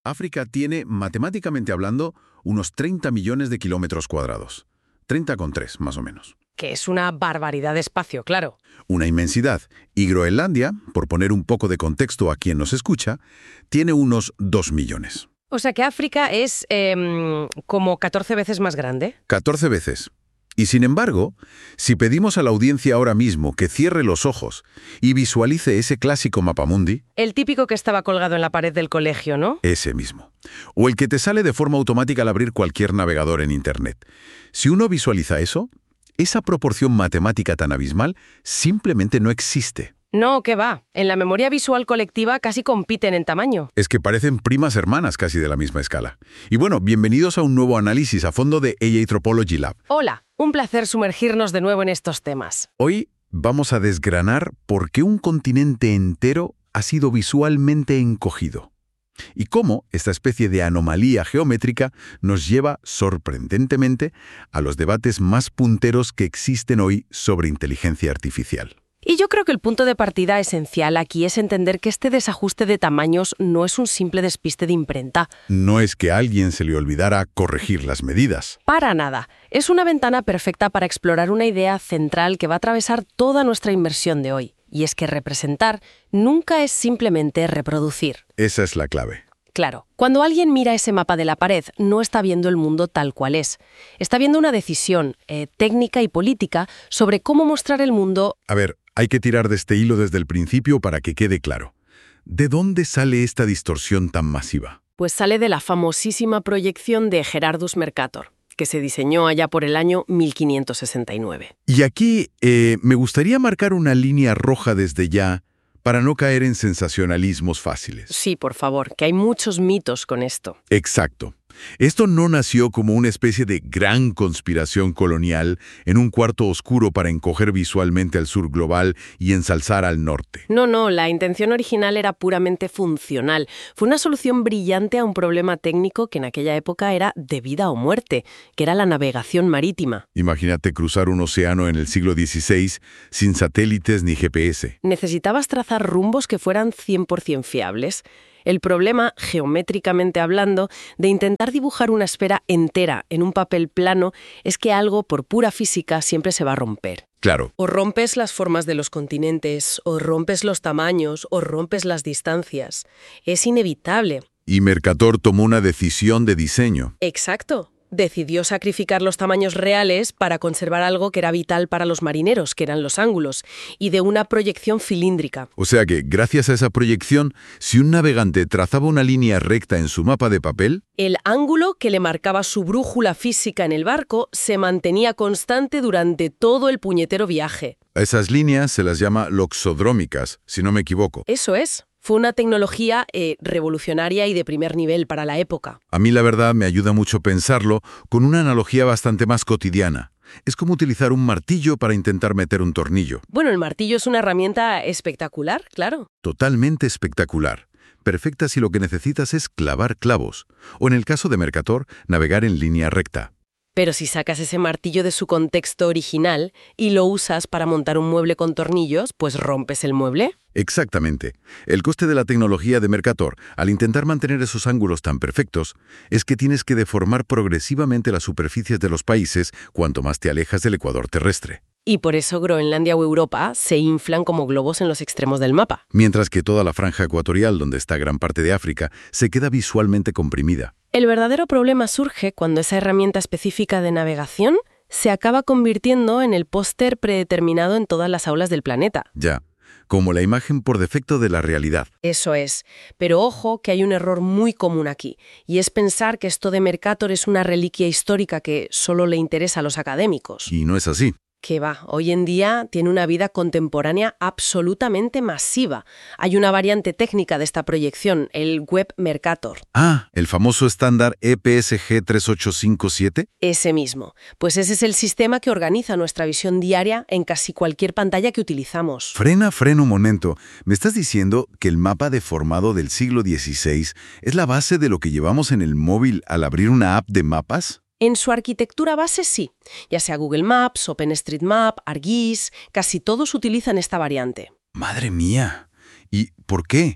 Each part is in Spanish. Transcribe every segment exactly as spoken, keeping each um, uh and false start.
África tiene, matemáticamente hablando, unos treinta millones de kilómetros cuadrados. treinta con tres, más o menos. Que es una barbaridad de espacio, claro. Una inmensidad. Y Groenlandia, por poner un poco de contexto a quien nos escucha, tiene unos dos millones. O sea que África es eh, como catorce veces más grande. catorce veces. Y sin embargo, si pedimos a la audiencia ahora mismo que cierre los ojos y visualice ese clásico mapamundi... El típico que estaba colgado en la pared del colegio, ¿no? Ese mismo. O el que te sale de forma automática al abrir cualquier navegador en Internet. Si uno visualiza eso, esa proporción matemática tan abismal simplemente no existe. No, ¿qué va? En la memoria visual colectiva casi compiten en tamaño. Es que parecen primas hermanas casi de la misma escala. Y bueno, bienvenidos a un nuevo análisis a fondo de A I Tropology Lab. Hola, un placer sumergirnos de nuevo en estos temas. Hoy vamos a desgranar por qué un continente entero ha sido visualmente encogido. Y cómo esta especie de anomalía geométrica nos lleva, sorprendentemente, a los debates más punteros que existen hoy sobre inteligencia artificial. Y yo creo que el punto de partida esencial aquí es entender que este desajuste de tamaños no es un simple despiste de imprenta. No es que a alguien se le olvidara corregir las medidas. Para nada. Es una ventana perfecta para explorar una idea central que va a atravesar toda nuestra inmersión de hoy. Y es que representar nunca es simplemente reproducir. Esa es la clave. Claro, cuando alguien mira ese mapa de la pared, no está viendo el mundo tal cual es. Está viendo una decisión eh, técnica y política sobre cómo mostrar el mundo... A ver, hay que tirar de este hilo desde el principio para que quede claro. ¿De dónde sale esta distorsión tan masiva? Pues sale de la famosísima proyección de Gerardus Mercator, que se diseñó allá por el año mil quinientos sesenta y nueve. Y aquí eh, me gustaría marcar una línea roja desde ya para no caer en sensacionalismos fáciles. Sí, por favor, que hay muchos mitos con esto. Exacto. Esto no nació como una especie de gran conspiración colonial en un cuarto oscuro para encoger visualmente al sur global y ensalzar al norte. No, no, la intención original era puramente funcional. Fue una solución brillante a un problema técnico que en aquella época era de vida o muerte, que era la navegación marítima. Imagínate cruzar un océano en el siglo dieciséis sin satélites ni G P S. Necesitabas trazar rumbos que fueran cien por cien fiables. El problema, geométricamente hablando, de intentar dibujar una esfera entera en un papel plano es que algo, por pura física, siempre se va a romper. Claro. O rompes las formas de los continentes, o rompes los tamaños, o rompes las distancias. Es inevitable. Y Mercator tomó una decisión de diseño. Exacto. Decidió sacrificar los tamaños reales para conservar algo que era vital para los marineros, que eran los ángulos, y de una proyección cilíndrica. O sea que, gracias a esa proyección, si un navegante trazaba una línea recta en su mapa de papel... El ángulo que le marcaba su brújula física en el barco se mantenía constante durante todo el puñetero viaje. A esas líneas se las llama loxodrómicas, si no me equivoco. Eso es. Fue una tecnología eh, revolucionaria y de primer nivel para la época. A mí la verdad me ayuda mucho pensarlo con una analogía bastante más cotidiana. Es como utilizar un martillo para intentar meter un tornillo. Bueno, el martillo es una herramienta espectacular, claro. Totalmente espectacular. Perfecta si lo que necesitas es clavar clavos. O en el caso de Mercator, navegar en línea recta. Pero si sacas ese martillo de su contexto original y lo usas para montar un mueble con tornillos, pues rompes el mueble. Exactamente. El coste de la tecnología de Mercator, al intentar mantener esos ángulos tan perfectos, es que tienes que deformar progresivamente las superficies de los países cuanto más te alejas del ecuador terrestre. Y por eso Groenlandia o Europa se inflan como globos en los extremos del mapa. Mientras que toda la franja ecuatorial, donde está gran parte de África, se queda visualmente comprimida. El verdadero problema surge cuando esa herramienta específica de navegación se acaba convirtiendo en el póster predeterminado en todas las aulas del planeta. Ya, como la imagen por defecto de la realidad. Eso es. Pero ojo que hay un error muy común aquí, y es pensar que esto de Mercator es una reliquia histórica que solo le interesa a los académicos. Y no es así. Que va, hoy en día tiene una vida contemporánea absolutamente masiva. Hay una variante técnica de esta proyección, el Web Mercator. Ah, el famoso estándar E P S G tres ocho cinco siete. Ese mismo. Pues ese es el sistema que organiza nuestra visión diaria en casi cualquier pantalla que utilizamos. Frena, frena un momento. ¿Me estás diciendo que el mapa deformado del siglo dieciséis es la base de lo que llevamos en el móvil al abrir una app de mapas? En su arquitectura base sí, ya sea Google Maps, OpenStreetMap, ArcGIS, casi todos utilizan esta variante. ¡Madre mía! ¿Y por qué?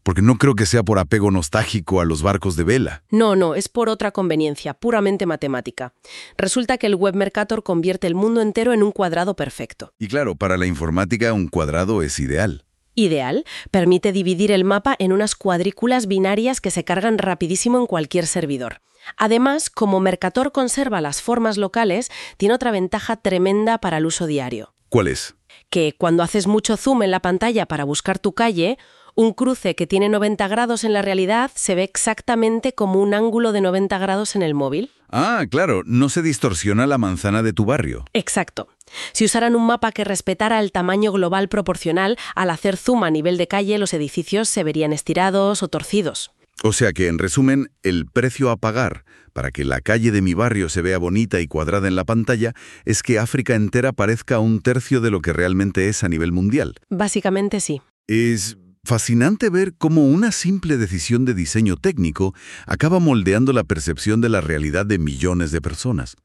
Porque no creo que sea por apego nostálgico a los barcos de vela. No, no, es por otra conveniencia, puramente matemática. Resulta que el Web Mercator convierte el mundo entero en un cuadrado perfecto. Y claro, para la informática un cuadrado es ideal. Ideal, permite dividir el mapa en unas cuadrículas binarias que se cargan rapidísimo en cualquier servidor. Además, como Mercator conserva las formas locales, tiene otra ventaja tremenda para el uso diario. ¿Cuál es? Que cuando haces mucho zoom en la pantalla para buscar tu calle, un cruce que tiene noventa grados en la realidad se ve exactamente como un ángulo de noventa grados en el móvil. Ah, claro, no se distorsiona la manzana de tu barrio. Exacto. Si usaran un mapa que respetara el tamaño global proporcional, al hacer zoom a nivel de calle, los edificios se verían estirados o torcidos. O sea que, en resumen, el precio a pagar para que la calle de mi barrio se vea bonita y cuadrada en la pantalla es que África entera parezca un tercio de lo que realmente es a nivel mundial. Básicamente sí. Es fascinante ver cómo una simple decisión de diseño técnico acaba moldeando la percepción de la realidad de millones de personas.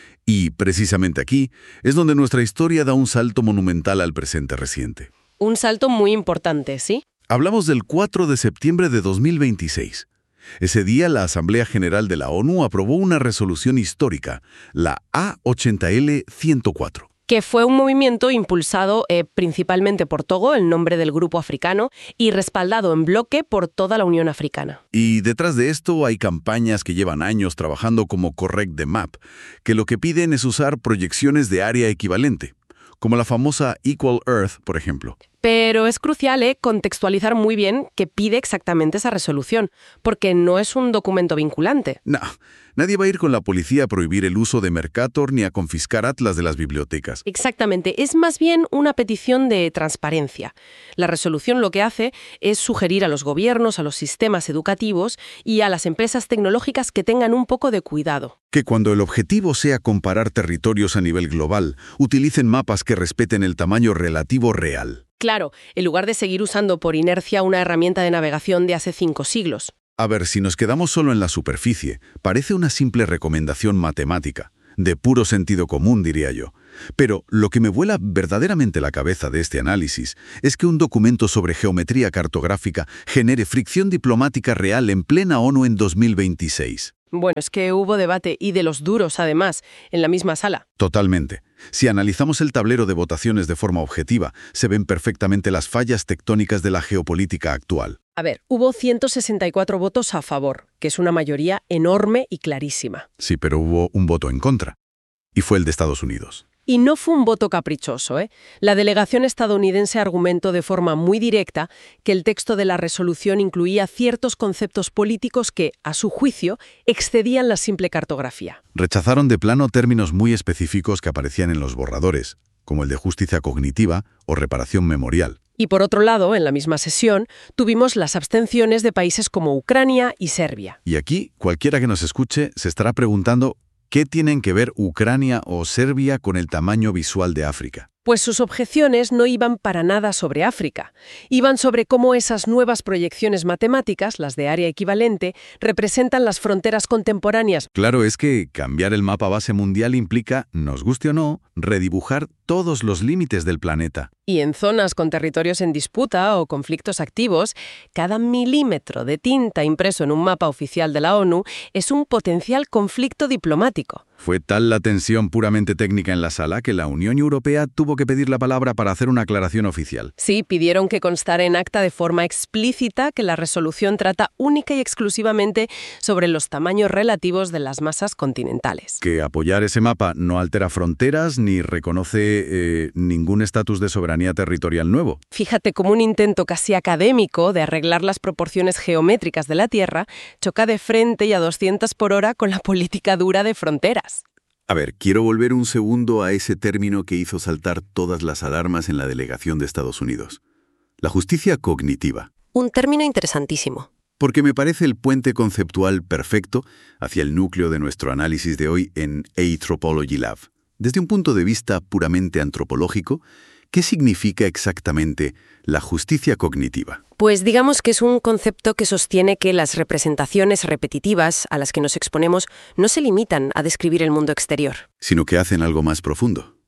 Y precisamente aquí es donde nuestra historia da un salto monumental al presente reciente. Un salto muy importante, ¿sí? Hablamos del cuatro de septiembre de dos mil veintiséis. Ese día la Asamblea General de la ONU aprobó una resolución histórica, la A ochenta L ciento cuatro. Que fue un movimiento impulsado eh, principalmente por Togo, el nombre del grupo africano, y respaldado en bloque por toda la Unión Africana. Y detrás de esto hay campañas que llevan años trabajando como Correct the Map, que lo que piden es usar proyecciones de área equivalente, como la famosa Equal Earth, por ejemplo. Pero es crucial eh, contextualizar muy bien qué pide exactamente esa resolución, porque no es un documento vinculante. No, nadie va a ir con la policía a prohibir el uso de Mercator ni a confiscar atlas de las bibliotecas. Exactamente, es más bien una petición de transparencia. La resolución lo que hace es sugerir a los gobiernos, a los sistemas educativos y a las empresas tecnológicas que tengan un poco de cuidado. Que cuando el objetivo sea comparar territorios a nivel global, utilicen mapas que respeten el tamaño relativo real. Claro, en lugar de seguir usando por inercia una herramienta de navegación de hace cinco siglos. A ver, si nos quedamos solo en la superficie, parece una simple recomendación matemática, de puro sentido común, diría yo. Pero lo que me vuela verdaderamente la cabeza de este análisis es que un documento sobre geometría cartográfica genere fricción diplomática real en plena ONU en dos mil veintiséis. Bueno, es que hubo debate, y de los duros, además, en la misma sala. Totalmente. Si analizamos el tablero de votaciones de forma objetiva, se ven perfectamente las fallas tectónicas de la geopolítica actual. A ver, hubo ciento sesenta y cuatro votos a favor, que es una mayoría enorme y clarísima. Sí, pero hubo un voto en contra. Y fue el de Estados Unidos. Y no fue un voto caprichoso, ¿eh? La delegación estadounidense argumentó de forma muy directa que el texto de la resolución incluía ciertos conceptos políticos que, a su juicio, excedían la simple cartografía. Rechazaron de plano términos muy específicos que aparecían en los borradores, como el de justicia cognitiva o reparación memorial. Y por otro lado, en la misma sesión, tuvimos las abstenciones de países como Ucrania y Serbia. Y aquí, cualquiera que nos escuche se estará preguntando ¿qué tienen que ver Ucrania o Serbia con el tamaño visual de África? Pues sus objeciones no iban para nada sobre África. Iban sobre cómo esas nuevas proyecciones matemáticas, las de área equivalente, representan las fronteras contemporáneas. Claro, es que cambiar el mapa base mundial implica, nos guste o no, redibujar todos los límites del planeta. Y en zonas con territorios en disputa o conflictos activos, cada milímetro de tinta impreso en un mapa oficial de la ONU es un potencial conflicto diplomático. Fue tal la tensión puramente técnica en la sala que la Unión Europea tuvo que pedir la palabra para hacer una aclaración oficial. Sí, pidieron que constara en acta de forma explícita que la resolución trata única y exclusivamente sobre los tamaños relativos de las masas continentales. Que apoyar ese mapa no altera fronteras ni reconoce eh, ningún estatus de soberanía territorial nuevo. Fíjate cómo un intento casi académico de arreglar las proporciones geométricas de la Tierra choca de frente y a doscientos por hora con la política dura de fronteras. A ver, quiero volver un segundo a ese término que hizo saltar todas las alarmas en la delegación de Estados Unidos. La justicia cognitiva. Un término interesantísimo. Porque me parece el puente conceptual perfecto hacia el núcleo de nuestro análisis de hoy en Anthropology Lab. Desde un punto de vista puramente antropológico, ¿qué significa exactamente la justicia cognitiva? Pues digamos que es un concepto que sostiene que las representaciones repetitivas a las que nos exponemos no se limitan a describir el mundo exterior, Sino que hacen algo más profundo.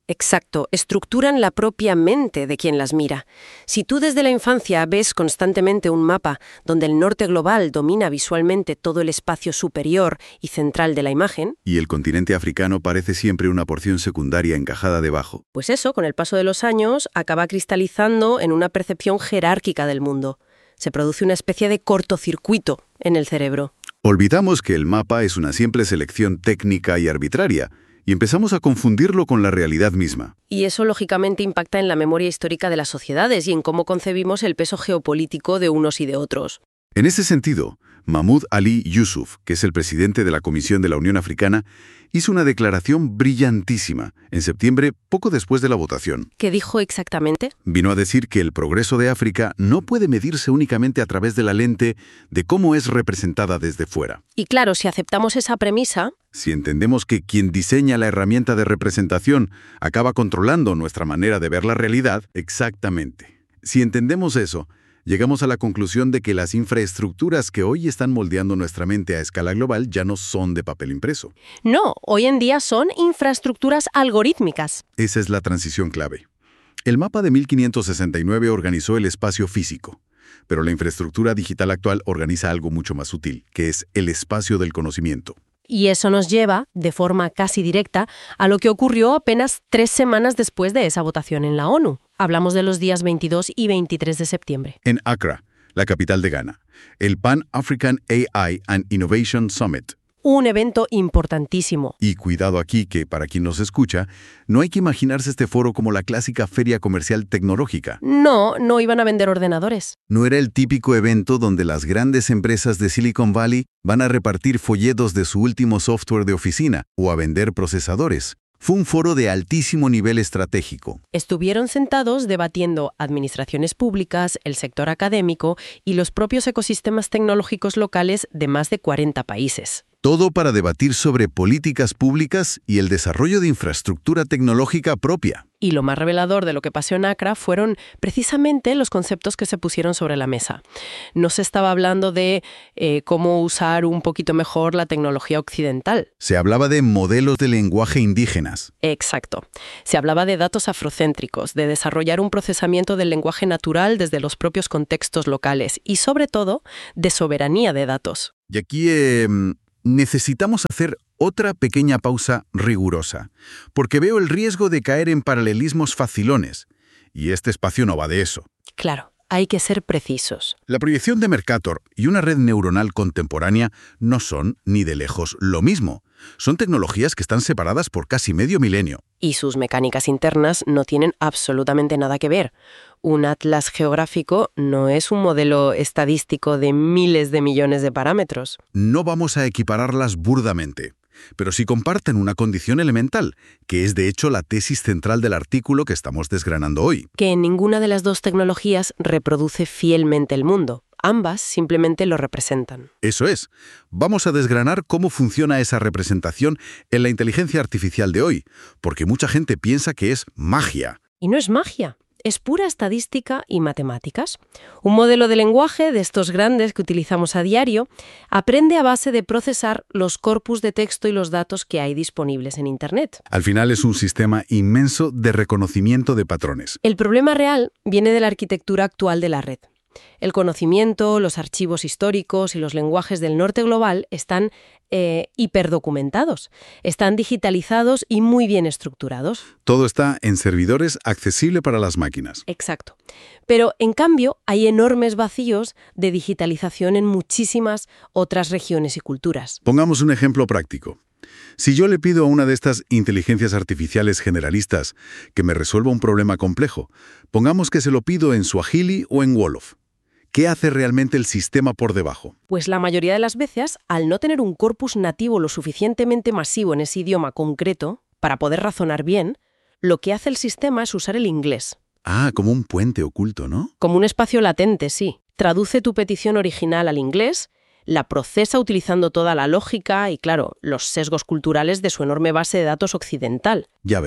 Exacto, estructuran la propia mente de quien las mira. Si tú desde la infancia ves constantemente un mapa donde el norte global domina visualmente todo el espacio superior y central de la imagen, y el continente africano parece siempre una porción secundaria encajada debajo, pues eso, con el paso de los años, acaba cristalizando en una percepción jerárquica del mundo. Se produce una especie de cortocircuito en el cerebro. olvidamos que el mapa es una simple selección técnica y arbitraria, y empezamos a confundirlo con la realidad misma. Y eso lógicamente impacta en la memoria histórica de las sociedades y en cómo concebimos el peso geopolítico de unos y de otros. En ese sentido, Mahmoud Ali Yusuf, que es el presidente de la Comisión de la Unión Africana, hizo una declaración brillantísima en septiembre, poco después de la votación. ¿Qué dijo exactamente? Vino a decir que el progreso de África no puede medirse únicamente a través de la lente de cómo es representada desde fuera. Y claro, si aceptamos esa premisa, Si entendemos que quien diseña la herramienta de representación acaba controlando nuestra manera de ver la realidad, exactamente. Si entendemos eso, llegamos a la conclusión de que las infraestructuras que hoy están moldeando nuestra mente a escala global ya no son de papel impreso. no, hoy en día son infraestructuras algorítmicas. Esa es la transición clave. El mapa de mil quinientos sesenta y nueve organizó el espacio físico, pero la infraestructura digital actual organiza algo mucho más sutil, que es el espacio del conocimiento. Y eso nos lleva, de forma casi directa, a lo que ocurrió apenas tres semanas después de esa votación en la ONU. Hablamos de los días veintidós y veintitrés de septiembre. En Accra, la capital de Ghana, el Pan African A I and Innovation Summit. Un evento importantísimo. Y cuidado aquí que, para quien nos escucha, no hay que imaginarse este foro como la clásica feria comercial tecnológica. No, no iban a vender ordenadores. No era el típico evento donde las grandes empresas de Silicon Valley van a repartir folletos de su último software de oficina o a vender procesadores. Fue un foro de altísimo nivel estratégico. Estuvieron sentados debatiendo administraciones públicas, el sector académico y los propios ecosistemas tecnológicos locales de más de cuarenta países. Todo para debatir sobre políticas públicas y el desarrollo de infraestructura tecnológica propia. Y lo más revelador de lo que pasó en Accra fueron precisamente los conceptos que se pusieron sobre la mesa. No se estaba hablando de eh, cómo usar un poquito mejor la tecnología occidental. Se hablaba de modelos de lenguaje indígenas. Exacto. Se hablaba de datos afrocéntricos, de desarrollar un procesamiento del lenguaje natural desde los propios contextos locales y, sobre todo, de soberanía de datos. Y aquí eh, necesitamos hacer otra pequeña pausa rigurosa, porque veo el riesgo de caer en paralelismos facilones, y este espacio no va de eso. Claro, hay que ser precisos. La proyección de Mercator y una red neuronal contemporánea no son, ni de lejos, lo mismo. Son tecnologías que están separadas por casi medio milenio. Y sus mecánicas internas no tienen absolutamente nada que ver. Un atlas geográfico no es un modelo estadístico de miles de millones de parámetros. No vamos a equipararlas burdamente, pero sí comparten una condición elemental, que es de hecho la tesis central del artículo que estamos desgranando hoy. Que ninguna de las dos tecnologías reproduce fielmente el mundo. Ambas simplemente lo representan. Eso es. Vamos a desgranar cómo funciona esa representación en la inteligencia artificial de hoy, porque mucha gente piensa que es magia. Y no es magia. Es pura estadística y matemáticas. Un modelo de lenguaje de estos grandes que utilizamos a diario aprende a base de procesar los corpus de texto y los datos que hay disponibles en Internet. Al final es un sistema inmenso de reconocimiento de patrones. El problema real viene de la arquitectura actual de la red. El conocimiento, los archivos históricos y los lenguajes del norte global están eh, hiperdocumentados, están digitalizados y muy bien estructurados. Todo está en servidores accesible para las máquinas. Exacto. Pero, en cambio, hay enormes vacíos de digitalización en muchísimas otras regiones y culturas. Pongamos un ejemplo práctico. Si yo le pido a una de estas inteligencias artificiales generalistas que me resuelva un problema complejo, pongamos que se lo pido en Swahili o en Wolof. ¿Qué hace realmente el sistema por debajo? Pues la mayoría de las veces, al no tener un corpus nativo lo suficientemente masivo en ese idioma concreto, para poder razonar bien, lo que hace el sistema es usar el inglés. Ah, como un puente oculto, ¿no? Como un espacio latente, sí. Traduce tu petición original al inglés, la procesa utilizando toda la lógica y, claro, los sesgos culturales de su enorme base de datos occidental. Ya veo.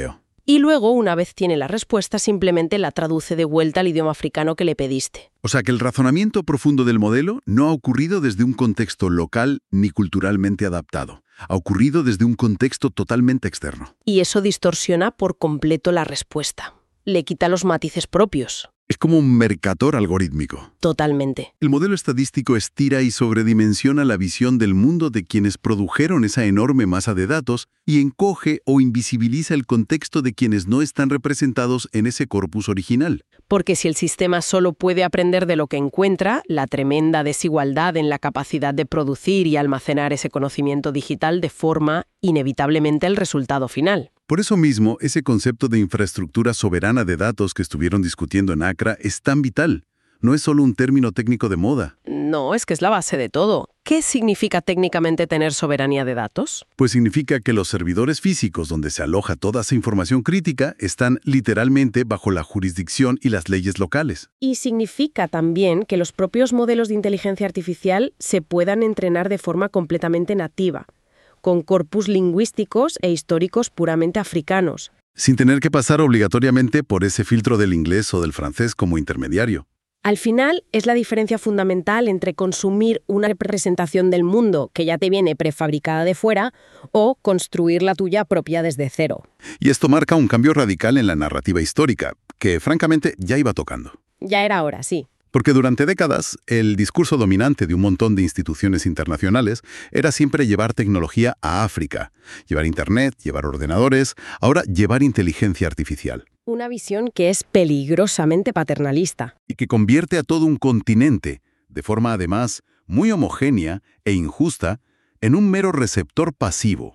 y luego, una vez tiene la respuesta, simplemente la traduce de vuelta al idioma africano que le pediste. O sea que el razonamiento profundo del modelo no ha ocurrido desde un contexto local ni culturalmente adaptado. Ha ocurrido desde un contexto totalmente externo. Y eso distorsiona por completo la respuesta. Le quita los matices propios. Es como un mercator algorítmico. Totalmente. El modelo estadístico estira y sobredimensiona la visión del mundo de quienes produjeron esa enorme masa de datos y encoge o invisibiliza el contexto de quienes no están representados en ese corpus original. Porque si el sistema solo puede aprender de lo que encuentra, la tremenda desigualdad en la capacidad de producir y almacenar ese conocimiento digital deforma inevitablemente el resultado final. Por eso mismo, ese concepto de infraestructura soberana de datos que estuvieron discutiendo en ACRA es tan vital. No es solo un término técnico de moda. No, es que es la base de todo. ¿Qué significa técnicamente tener soberanía de datos? Pues significa que los servidores físicos donde se aloja toda esa información crítica están literalmente bajo la jurisdicción y las leyes locales. Y significa también que los propios modelos de inteligencia artificial se puedan entrenar de forma completamente nativa, con corpus lingüísticos e históricos puramente africanos. Sin tener que pasar obligatoriamente por ese filtro del inglés o del francés como intermediario. Al final, es la diferencia fundamental entre consumir una representación del mundo que ya te viene prefabricada de fuera o construir la tuya propia desde cero. Y esto marca un cambio radical en la narrativa histórica, que francamente ya iba tocando. Ya era hora, sí. Porque durante décadas, el discurso dominante de un montón de instituciones internacionales era siempre llevar tecnología a África, llevar Internet, llevar ordenadores, ahora llevar inteligencia artificial. Una visión que es peligrosamente paternalista. Y que convierte a todo un continente, de forma además muy homogénea e injusta, en un mero receptor pasivo,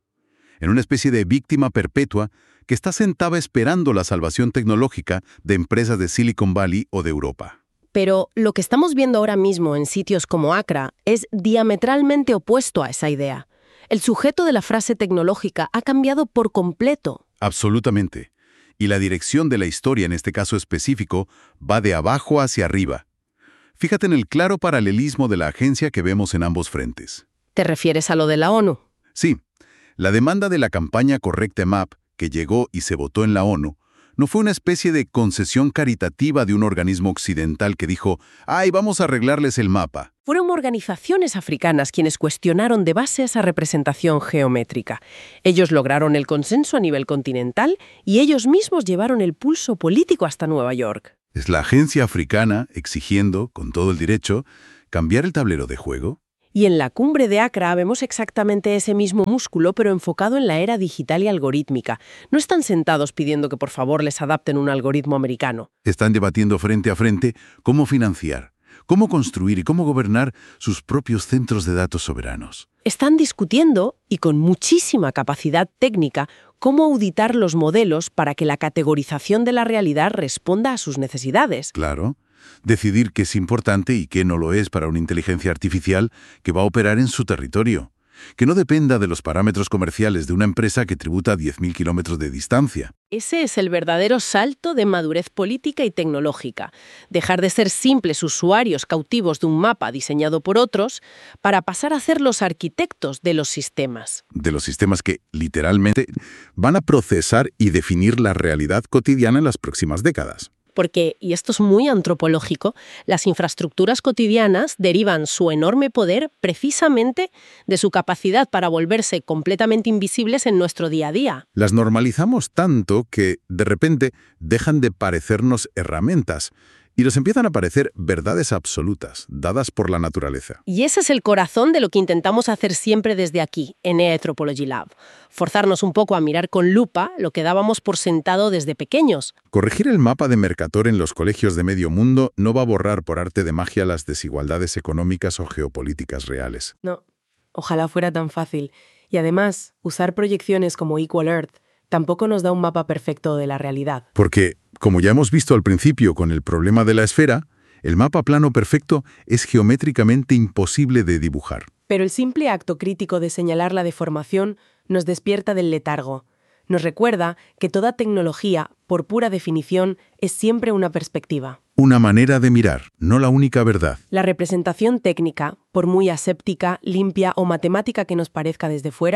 en una especie de víctima perpetua que está sentada esperando la salvación tecnológica de empresas de Silicon Valley o de Europa. Pero lo que estamos viendo ahora mismo en sitios como ACRA es diametralmente opuesto a esa idea. El sujeto de la frase tecnológica ha cambiado por completo. Absolutamente. Y la dirección de la historia en este caso específico va de abajo hacia arriba. Fíjate en el claro paralelismo de la agencia que vemos en ambos frentes. ¿Te refieres a lo de la ONU? Sí. La demanda de la campaña Correcte Map, que llegó y se votó en la ONU, no fue una especie de concesión caritativa de un organismo occidental que dijo, ¡ay, vamos a arreglarles el mapa! Fueron organizaciones africanas quienes cuestionaron de base esa representación geométrica. Ellos lograron el consenso a nivel continental y ellos mismos llevaron el pulso político hasta Nueva York. ¿Es la agencia africana exigiendo, con todo el derecho, cambiar el tablero de juego? Y en la cumbre de ACRA vemos exactamente ese mismo músculo, pero enfocado en la era digital y algorítmica. No están sentados pidiendo que por favor les adapten un algoritmo americano. Están debatiendo frente a frente cómo financiar, cómo construir y cómo gobernar sus propios centros de datos soberanos. Están discutiendo, y con muchísima capacidad técnica, cómo auditar los modelos para que la categorización de la realidad responda a sus necesidades. Claro. Decidir qué es importante y qué no lo es para una inteligencia artificial que va a operar en su territorio. Que no dependa de los parámetros comerciales de una empresa que tributa a diez mil kilómetros de distancia. Ese es el verdadero salto de madurez política y tecnológica. Dejar de ser simples usuarios cautivos de un mapa diseñado por otros para pasar a ser los arquitectos de los sistemas. De los sistemas que, literalmente, van a procesar y definir la realidad cotidiana en las próximas décadas. Porque, y esto es muy antropológico, las infraestructuras cotidianas derivan su enorme poder precisamente de su capacidad para volverse completamente invisibles en nuestro día a día. Las normalizamos tanto que, de repente, dejan de parecernos herramientas y nos empiezan a parecer verdades absolutas, dadas por la naturaleza. Y ese es el corazón de lo que intentamos hacer siempre desde aquí, en eAnthropology Lab. Forzarnos un poco a mirar con lupa lo que dábamos por sentado desde pequeños. Corregir el mapa de Mercator en los colegios de medio mundo no va a borrar por arte de magia las desigualdades económicas o geopolíticas reales. No, ojalá fuera tan fácil. Y además, usar proyecciones como Equal Earth tampoco nos da un mapa perfecto de la realidad. Porque, como ya hemos visto al principio con el problema de la esfera, el mapa plano perfecto es geométricamente imposible de dibujar. Pero el simple acto crítico de señalar la deformación nos despierta del letargo. Nos recuerda que toda tecnología, por pura definición, es siempre una perspectiva. Una manera de mirar, no la única verdad. La representación técnica, por muy aséptica, limpia o matemática que nos parezca desde fuera,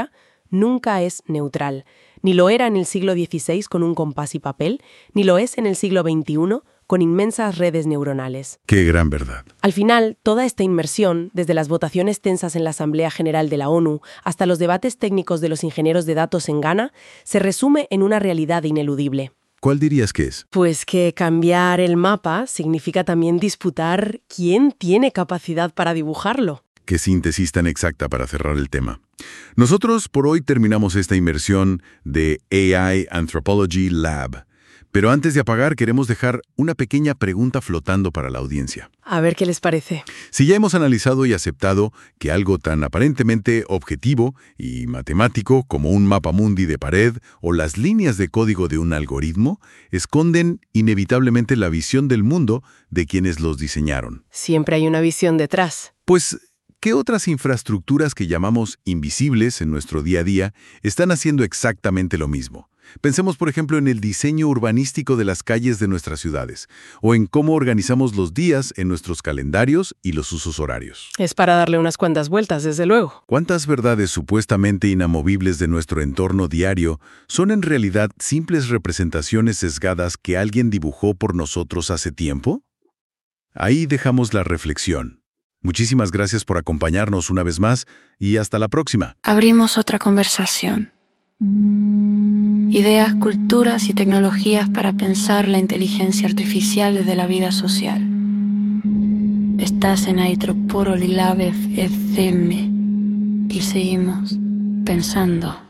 nunca es neutral. Ni lo era en el siglo dieciséis con un compás y papel, ni lo es en el siglo veintiuno con inmensas redes neuronales. ¡Qué gran verdad! Al final, toda esta inmersión, desde las votaciones tensas en la Asamblea General de la ONU hasta los debates técnicos de los ingenieros de datos en Ghana, se resume en una realidad ineludible. ¿Cuál dirías que es? Pues que cambiar el mapa significa también disputar quién tiene capacidad para dibujarlo. Qué síntesis tan exacta para cerrar el tema. Nosotros por hoy terminamos esta inmersión de A I Anthropology Lab. Pero antes de apagar, queremos dejar una pequeña pregunta flotando para la audiencia. A ver qué les parece. Si ya hemos analizado y aceptado que algo tan aparentemente objetivo y matemático como un mapamundi de pared o las líneas de código de un algoritmo esconden inevitablemente la visión del mundo de quienes los diseñaron. Siempre hay una visión detrás. Pues, ¿qué otras infraestructuras que llamamos invisibles en nuestro día a día están haciendo exactamente lo mismo? Pensemos, por ejemplo, en el diseño urbanístico de las calles de nuestras ciudades, o en cómo organizamos los días en nuestros calendarios y los usos horarios. Es para darle unas cuantas vueltas, desde luego. ¿Cuántas verdades supuestamente inamovibles de nuestro entorno diario son en realidad simples representaciones sesgadas que alguien dibujó por nosotros hace tiempo? Ahí dejamos la reflexión. Muchísimas gracias por acompañarnos una vez más y hasta la próxima. Abrimos otra conversación. Ideas, culturas y tecnologías para pensar la inteligencia artificial desde la vida social. Estás en Aitroporo Lilave F M y seguimos pensando.